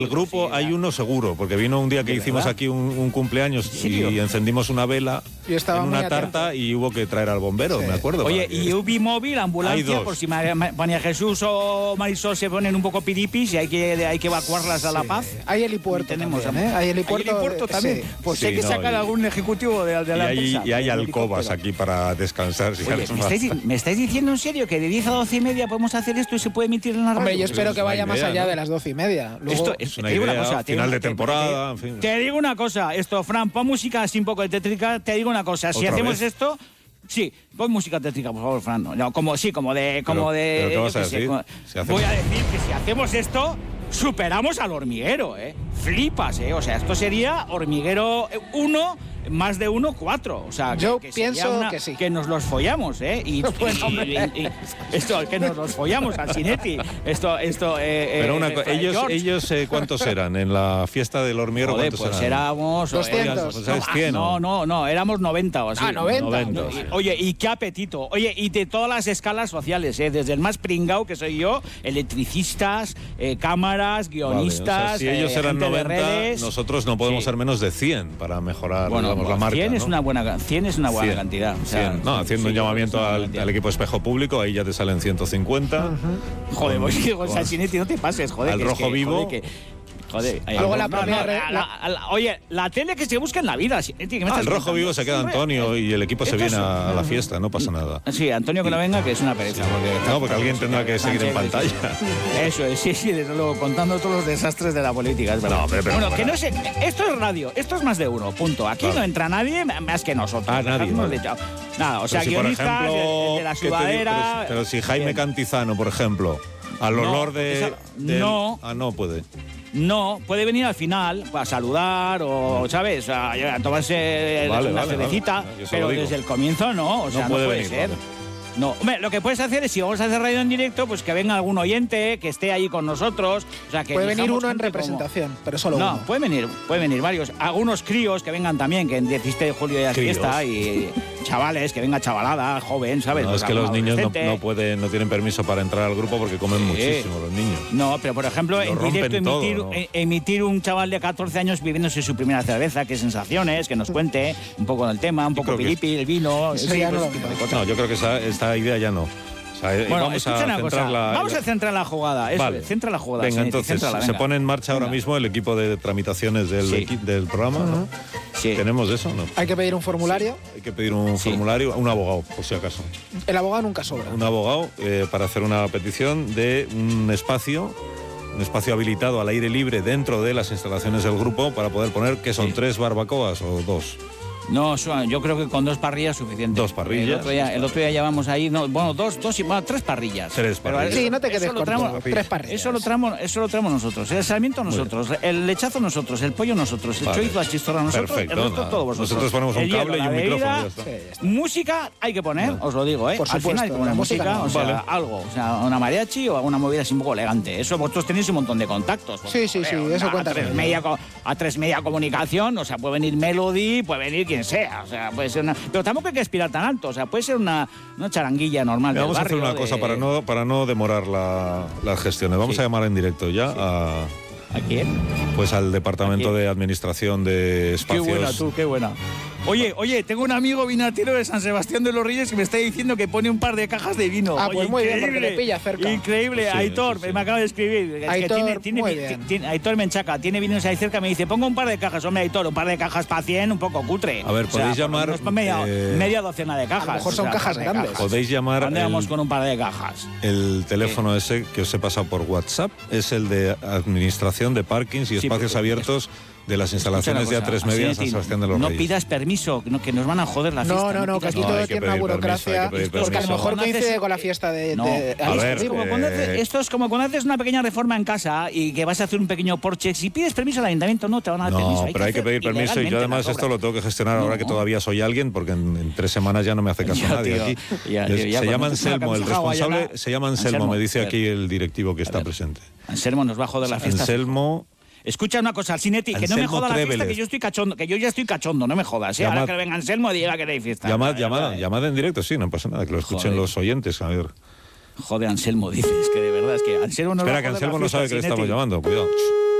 El grupo hay uno seguro, porque vino un día que hicimos aquí un cumpleaños y encendimos una vela en una tarta y hubo que traer al bombero, me acuerdo. Oye, y UBI móvil, ambulancia, por si María Jesús o Marisol se ponen un poco piripis y hay que evacuarlas a La Paz. Hay helipuerto tenemos también, hay helipuerto también. Sí. Pues hay que sacar algún ejecutivo de la empresa. Y hay alcobas aquí para descansar. Si Oye, ¿me estáis diciendo en serio que de 10 a 12 y media podemos hacer esto y se puede emitir en la radio? Hombre, yo espero que vaya más allá de las 12 y media. Luego, es una idea, final de temporada, en fin. Te digo una cosa, Fran, pon música así un poco de tétrica. Te digo una cosa, si hacemos esto... Sí, pon música tétrica, por favor, Fran. No, como ¿Pero qué vas a decir? Voy a decir que si hacemos esto, superamos al hormiguero, Flipas, O sea, esto sería hormiguero 1, más de 1, 4. O sea, yo pienso que sí. Que nos los follamos, Y esto, que nos los follamos al Cinetti. Pero ellos ¿cuántos eran? En la fiesta del hormiguero, joder, ¿cuántos pues eran? éramos... 200. ¿Sabes 100? No, éramos 90 o así. 90. Oye, y qué apetito. Oye, y de todas las escalas sociales, desde el más pringao, que soy yo, electricistas, cámaras, guionistas... Vale, o sea, si ellos eran 90, redes, nosotros no podemos ser menos de 100 para mejorar la marca. 100 es ¿no? una buena, 100 es una buena cantidad. O sea, 100. No, haciendo un llamamiento al equipo Espejo Público, ahí ya te salen 150. Joder, pues Chinetti, no te pases, joder. Al Rojo Vivo. Joder, luego oye, la tele que se busca en la vida. El Rojo Vivo se queda Antonio y el equipo se viene a la fiesta, no pasa nada. Sí, Antonio que no venga, que es una pereza. Porque alguien tendrá que seguir en pantalla. Eso es, sí, desde luego, contando todos los desastres de la política, es verdad. No, pero bueno, que no sé, esto es radio, esto es más de uno, punto. Aquí no entra nadie más que nosotros. Nadie. Nada, o sea, si guionistas, de la sudadera... Pero si Jaime Cantizano, por ejemplo, al olor de... No. No puede. No, puede venir al final a saludar o, ¿sabes? A tomarse una cervecita, pero desde el comienzo no, o sea, no puede ser. No, hombre, lo que puedes hacer es, si vamos a hacer radio en directo, pues que venga algún oyente, que esté ahí con nosotros. O sea, que puede venir uno en representación, pero solo uno. No, pueden venir varios. Algunos críos que vengan también, que en 17 de julio ya es fiesta, y chavales, que venga chavalada, joven, ¿sabes? No, pues es que los niños no tienen permiso para entrar al grupo porque comen muchísimo los niños. No, pero por ejemplo, en directo emitir un chaval de 14 años viviéndose su primera cerveza, qué sensaciones, que nos cuente un poco del tema, un poco piripi, el vino... No, yo creo que esta idea ya no. O sea, bueno, escucha una cosa. Vamos a centrar la jugada. Vale. Centra la jugada. Venga, entonces, se pone en marcha ahora mismo el equipo de tramitaciones del programa, ¿no? Sí. ¿Tenemos eso? No. Hay que pedir un formulario. Hay que pedir un formulario, un abogado, por si acaso. El abogado nunca sobra. Un abogado para hacer una petición de un espacio habilitado al aire libre dentro de las instalaciones del grupo para poder poner, ¿qué son? 3 barbacoas o 2. No, yo creo que con 2 parrillas es suficiente. 2 parrillas. El otro día llevamos ahí, 3 parrillas. 3 parrillas. Sí, no te quedes corto. 3 parrillas. Eso lo traemos nosotros. El sarmiento nosotros, el lechazo nosotros, el pollo nosotros, el chorizo, la chistorra nosotros, perfecto, el resto todo vosotros. Nosotros ponemos un cable y un micrófono. Música hay que poner, os lo digo, Por supuesto, al final hay que poner música, o sea, algo, o sea, una mariachi o alguna movida así un poco elegante. Eso vosotros tenéis un montón de contactos. Sí, eso cuenta. A 3 Media Comunicación, o sea, puede venir Melody, puede venir quien sea, o sea, puede ser una... Pero tampoco hay que aspirar tan alto, o sea, puede ser una charanguilla normal. Vamos a hacer una cosa para no demorar las gestiones. Vamos a llamar en directo ya a... ¿A quién? Pues al Departamento de Administración de Espacios. Qué buena tú, qué buena. Oye, tengo un amigo vinatero de San Sebastián de los Reyes que me está diciendo que pone un par de cajas de vino. Pues oye, muy bien, porque le pilla cerca. Increíble, sí, Aitor, me acaba de escribir. Aitor Menchaca, tiene vinos ahí cerca, me dice, pongo un par de cajas. Hombre, Aitor, un par de cajas para 100, un poco cutre. A ver, podéis llamar... media docena de cajas. A lo mejor son cajas grandes. Podéis llamar... ¿Dónde vamos con un par de cajas? El teléfono ese que os he pasado por WhatsApp es el de Administración de Parkings y Espacios Abiertos de las instalaciones de A3 Media en San Sebastián de los Reyes. No pidas permiso, que nos van a joder la fiesta. No, que aquí todo tiene una burocracia. Porque a lo mejor coincide con la fiesta de... A ver, esto es como cuando haces una pequeña reforma en casa y que vas a hacer un pequeño porche. Si pides permiso al ayuntamiento, no te van a dar permiso. Pero hay que pedir permiso y yo además esto lo tengo que gestionar ahora que todavía soy alguien, porque en 3 semanas ya no me hace caso nadie aquí. Se llama Anselmo, el responsable se llama Anselmo, me dice aquí el directivo que está presente. Anselmo nos va a joder la fiesta. Anselmo... Escucha una cosa, Alcinetti, que no me joda la fiesta, que yo estoy cachondo, que yo ya estoy cachondo, no me jodas, ahora que venga Anselmo y diga que hay fiesta. Llamad en directo, sí, no pasa nada, que lo escuchen los oyentes, a ver. Joder, Anselmo, dices, que de verdad, es que Anselmo no... Espera, que Anselmo no sabe que le estamos llamando, cuidado.